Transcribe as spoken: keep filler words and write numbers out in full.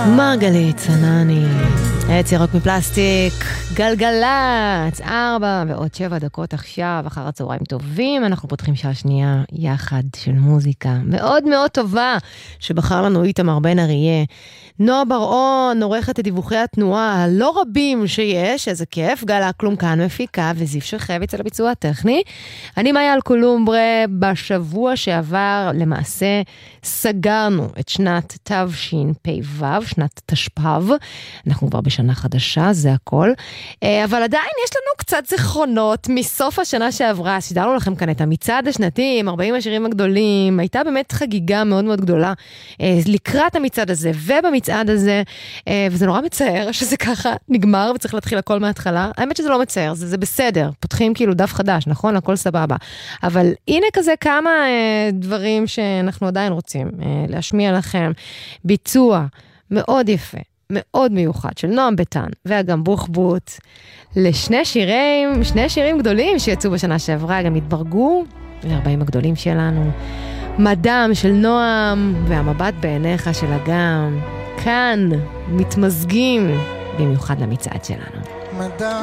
מרגלית צנני, עץ ירוק מפלסטיק, גלגלת, ארבע ועוד שבע דקות עכשיו, אחר הצהריים טובים, אנחנו פותחים שעה שנייה יחד של מוזיקה מאוד מאוד טובה, שבחר לנו איתמר בן אריה. נועה בר-און עורכת את דיווחי התנועה הלא רבים שיש, איזה כיף, גלה כלום כאן מפיקה, וזיו שחביץ על הביצוע הטכני. אני מאיה אלקולומברה, בשבוע שעבר למעשה סגרנו את שנת תשפ"ו, שנת תשפ"ב, אנחנו כבר בשנה חדשה, זה הכל, אבל עדיין יש לנו קצת זיכרונות מסוף השנה שעברה, שידרנו לכם כאן את המצעד השנתי, עם ארבעים השירים הגדולים, הייתה באמת חגיגה מאוד מאוד גדולה, לקראת המצעד הזה ובמצעד הזה, וזה נורא מצער שזה ככה נגמר וצריך להתחיל הכל מההתחלה, האמת שזה לא מצער, זה, זה בסדר, פותחים כאילו דף חדש, נכון? הכל סבבה, אבל הנה כזה כמה דברים שאנחנו עדיין רוצים להשמיע לכם, ביצוע מאוד יפה, מאוד מיוחד של נועם ביטן ואגם בוחבוט, לשני שירים, שני שירים גדולים שיצאו בשנה שעברה, גם התברגו ל-ארבעים הגדולים שלנו, מדם של נועם והמבט בעיניך של אגם, כאן מתמזגים במיוחד למצעד שלנו. מדם